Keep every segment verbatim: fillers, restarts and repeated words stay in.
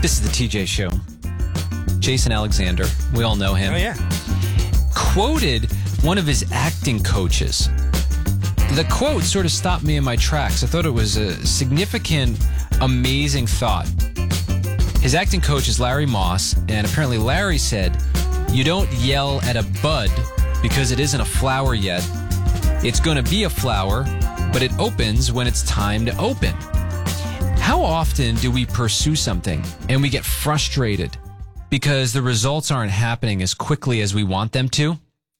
This is the T J Show. Jason Alexander, we all know him. Oh, yeah. Quoted one of his acting coaches. The quote sort of stopped me in my tracks. I thought it was a significant, amazing thought. His acting coach is Larry Moss, and apparently Larry said, "You don't yell at a bud because it isn't a flower yet. It's going to be a flower, but it opens when it's time to open." How often do we pursue something and we get frustrated because the results aren't happening as quickly as we want them to?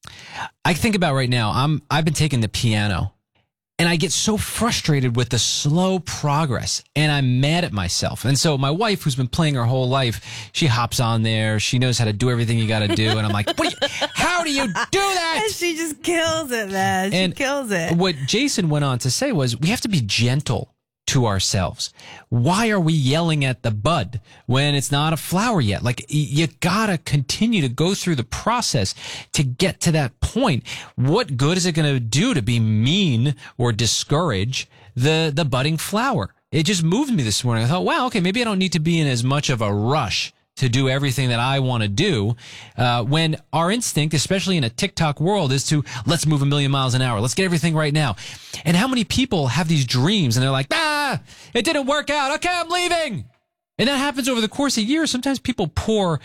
I think about right now, I'm, I've been taking the piano and I get so frustrated with the slow progress and I'm mad at myself. And so my wife, who's been playing her whole life, she hops on there. She knows how to do everything you got to do. And I'm like, what do you, how do you do that? And she just kills it, man. She and kills it. What Jason went on to say was, we have to be gentle to ourselves. Why are we yelling at the bud when it's not a flower yet? Like, you gotta continue to go through the process to get to that point. What good is it going to do to be mean or discourage the, the budding flower? It just moved me this morning. I thought, wow, okay, maybe I don't need to be in as much of a rush to do everything that I want to do, uh, when our instinct, especially in a TikTok world, is to let's move a million miles an hour. Let's get everything right now. And how many people have these dreams and they're like, ah, it didn't work out. Okay, I'm leaving. And that happens over the course of years. Sometimes people pour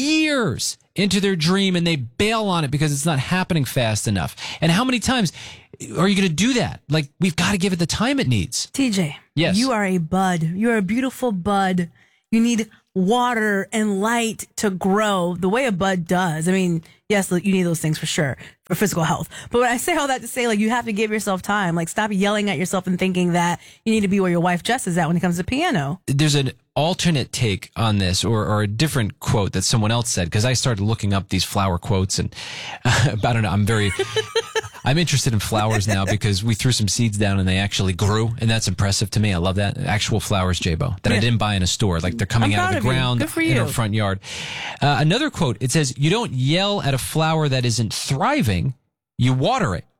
years into their dream and they bail on it because it's not happening fast enough. And how many times are you going to do that? Like, we've got to give it the time it needs. T J, yes, you are a bud. You're a beautiful bud. You need water and light to grow the way a bud does. I mean, yes, you need those things for sure for physical health. But when I say all that to say, like, you have to give yourself time. Like, stop yelling at yourself and thinking that you need to be where your wife Jess is at when it comes to piano. There's an alternate take on this, or, or a different quote that someone else said, because I started looking up these flower quotes, and uh, I don't know, I'm very... I'm interested in flowers now because we threw some seeds down and they actually grew, and that's impressive to me. I love that. Actual flowers, J-Bo, that yeah. I didn't buy in a store. Like, they're coming I'm out of the of ground Good for in you. our front yard. Uh, another quote, it says, "You don't yell at a flower that isn't thriving, you water it."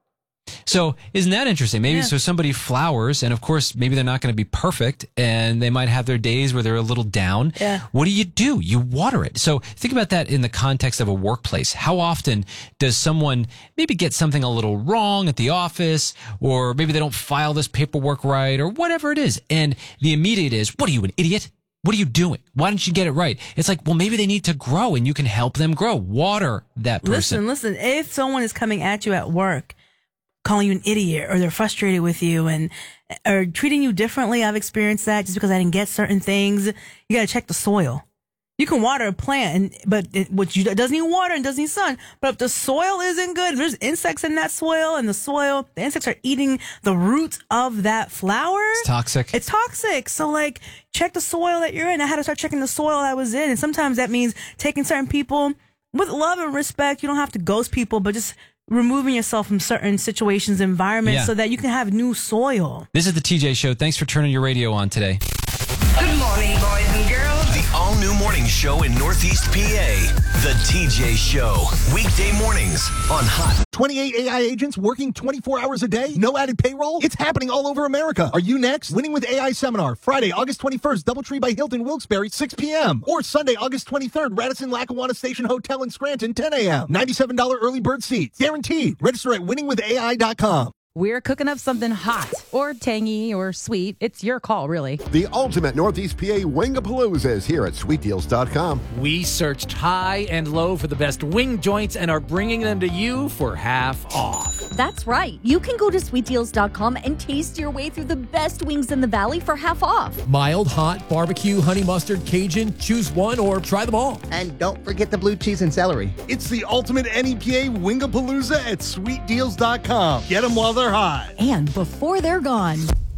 So isn't that interesting? Maybe yeah. so somebody flowers, and of course, maybe they're not going to be perfect, and they might have their days where they're a little down. Yeah. What do you do? You water it. So think about that in the context of a workplace. How often does someone maybe get something a little wrong at the office, or maybe they don't file this paperwork right, or whatever it is, and the immediate is, what are you, an idiot? What are you doing? Why don't you get it right? It's like, well, maybe they need to grow, and you can help them grow. Water that person. Listen, listen. If someone is coming at you at work, calling you an idiot, or they're frustrated with you and or treating you differently. I've experienced that just because I didn't get certain things. You got to check the soil. You can water a plant, and but it, which you, it doesn't need water and doesn't need sun. But if the soil isn't good, if there's insects in that soil, and the soil, the insects are eating the roots of that flower. It's toxic. It's toxic. So, like, check the soil that you're in. I had to start checking the soil I was in, and sometimes that means taking certain people with love and respect. You don't have to ghost people, but just removing yourself from certain situations, environments, yeah. so that you can have new soil. This is the T J Show. Thanks for turning your radio on today. Good morning, boys and girls. The all-new morning show in Northeast P A. The T J Show. Weekday mornings on Hot. twenty-eight A I agents working twenty-four hours a day? No added payroll? It's happening all over America. Are you next? Winning with A I Seminar, Friday, August twenty-first, Doubletree by Hilton, Wilkes-Barre, six p.m. Or Sunday, August twenty-third, Radisson Lackawanna Station Hotel in Scranton, ten a.m. ninety-seven dollars early bird seats. Guaranteed. Register at winning with A I dot com. We're cooking up something hot or tangy or sweet. It's your call, really. The ultimate Northeast P A Wingapalooza is here at sweet deals dot com. We searched high and low for the best wing joints and are bringing them to you for half off. That's right. You can go to sweet deals dot com and taste your way through the best wings in the valley for half off. Mild, hot, barbecue, honey mustard, Cajun. Choose one or try them all. And don't forget the blue cheese and celery. It's the ultimate N E P A Wingapalooza at sweet deals dot com. Get them while they're hot. And before they're gone.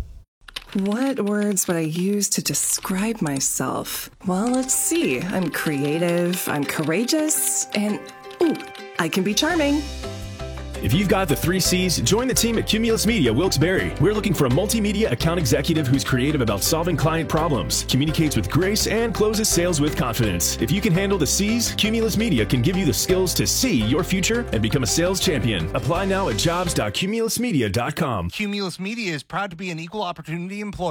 What words would I use to describe myself? Well, let's see. I'm creative, I'm courageous, and ooh, I can be charming. If you've got the three C's, join the team at Cumulus Media Wilkes-Barre. We're looking for a multimedia account executive who's creative about solving client problems, communicates with grace, and closes sales with confidence. If you can handle the C's, Cumulus Media can give you the skills to see your future and become a sales champion. Apply now at jobs dot cumulus media dot com. Cumulus Media is proud to be an equal opportunity employer.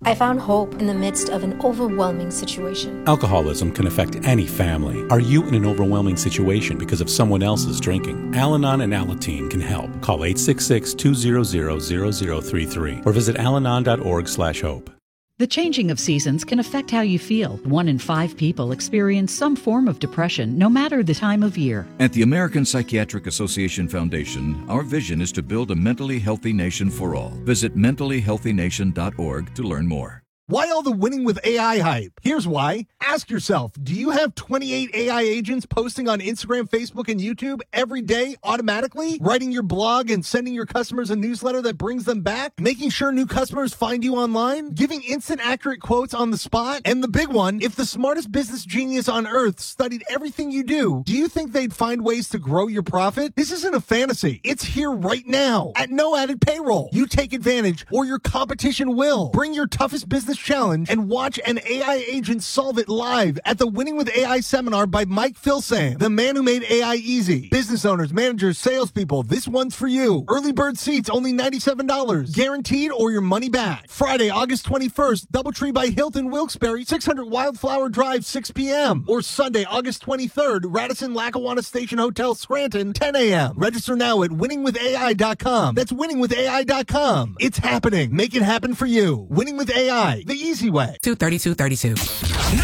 I found hope in the midst of an overwhelming situation. Alcoholism can affect any family. Are you in an overwhelming situation because of someone else's drinking? Al-Anon and Alateen can help. Call eight six six, two hundred, zero zero three three or visit alanon dot org slash hope. The changing of seasons can affect how you feel. One in five people experience some form of depression, no matter the time of year. At the American Psychiatric Association Foundation, our vision is to build a mentally healthy nation for all. Visit mentally healthy nation dot org to learn more. Why all the winning with A I hype? Here's why. Ask yourself, do you have twenty-eight A I agents posting on Instagram, Facebook, and YouTube every day automatically? Writing your blog and sending your customers a newsletter that brings them back? Making sure new customers find you online? Giving instant accurate quotes on the spot? And the big one, if the smartest business genius on earth studied everything you do, do you think they'd find ways to grow your profit? This isn't a fantasy. It's here right now at no added payroll. You take advantage or your competition will. Bring your toughest business challenge and watch an A I agent solve it live at the Winning with A I seminar by Mike Filsaime, the man who made A I easy. Business owners, managers, salespeople, this one's for you. Early bird seats only ninety-seven dollars. Guaranteed or your money back. Friday, August twenty-first, Doubletree by Hilton Wilkes-Barre, six hundred Wildflower Drive, six p.m. Or Sunday, August twenty-third, Radisson Lackawanna Station Hotel, Scranton, ten a.m. Register now at winning with A I dot com. That's winning with A I dot com. It's happening. Make it happen for you. Winning with A I. The easy way. two thirty-two thirty-two.